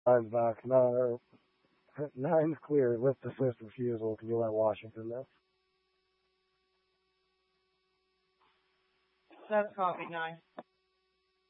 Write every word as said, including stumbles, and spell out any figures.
Nine's back. No, nine's clear. Lift assist refusal. Can you let Washington know? That's copy nine.